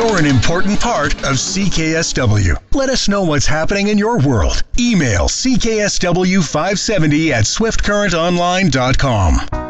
You're an important part of CKSW. Let us know what's happening in your world. Email cksw570@swiftcurrentonline.com.